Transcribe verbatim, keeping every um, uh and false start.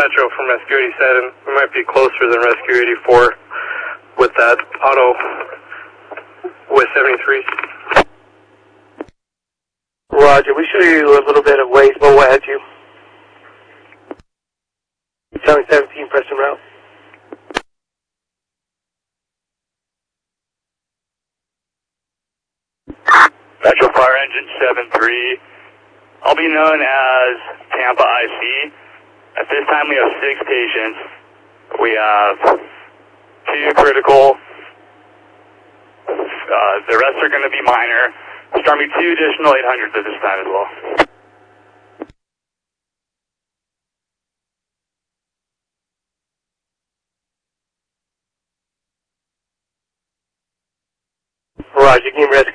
Metro from Rescue eighty-seven. We might be closer than Rescue eighty-four with that auto with seventy-three. Roger, we show you a little bit of ways mobile ahead you. County seventeen, Preston route. Metro Fire Engine seven three. I'll be known as Tampa I C. At this time we have six patients. We have two critical. Uh, the rest are going to be minor. There's going to be two additional eight hundreds at this time as well. Roger, give me rescue